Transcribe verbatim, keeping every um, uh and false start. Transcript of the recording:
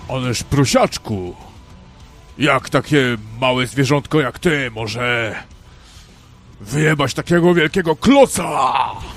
Ależ prosiaczku, jak takie małe zwierzątko jak ty może wyjebać takiego wielkiego kloca?